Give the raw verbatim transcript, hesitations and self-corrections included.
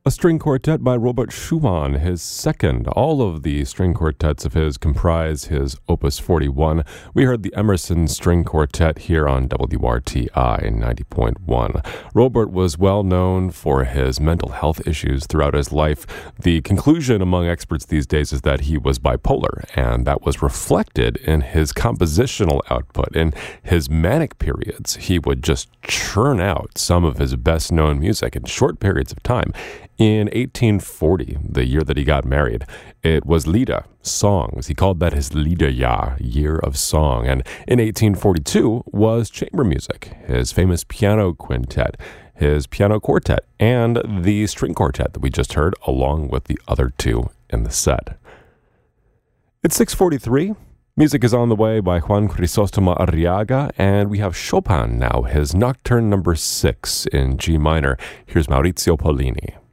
A string quartet by Robert Schumann, his second. All of the string quartets of his comprise his Opus forty-one. We heard the Emerson String Quartet here on W R T I ninety point one. Robert was well known for his mental health issues throughout his life. The conclusion among experts these days is that he was bipolar, and that was reflected in his compositional output. In his manic periods, he would just churn out some of his best-known music in short periods of time. In eighteen forty, the year that he got married, it was Lieder, songs. He called that his Liederjahr, year of song. And in eighteen forty-two was chamber music, his famous piano quintet, his piano quartet, and the string quartet that we just heard, along with the other two in the set. It's six forty-three. Music is on the way by Juan Crisostomo Arriaga, and we have Chopin now, his Nocturne number six in G minor. Here's Maurizio Pollini.